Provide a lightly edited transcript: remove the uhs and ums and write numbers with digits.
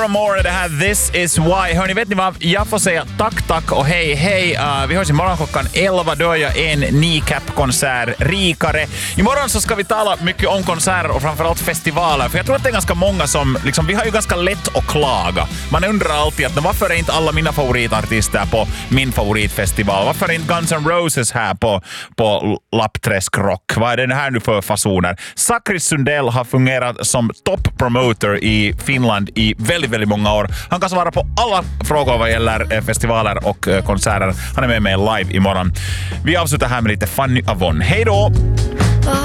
Paramore, det här This is why. Hörni, vet ni vad? Jag får säga tack och hej. Vi hörs imorgon klockan 11. Då är jag en Kneecap-konsert rikare. Imorgon så ska vi tala mycket om konserter och framförallt festivaler. För jag tror att det är ganska många som, liksom, vi har ju ganska lätt att klaga. Man undrar alltid att varför är inte alla mina favoritartister på min favoritfestival? Varför är inte Guns N' Roses här på Lappträsk Rock? Vad är det här nu för fasoner? Sakari Sundell har fungerat som top-promoter i Finland i väldigt, väldigt många år. Han kan svara på alla frågor vad gäller festivaler och konserter. Han är med mig live imorgon. Vi avslutar här med lite Fanny Avon. Hej då!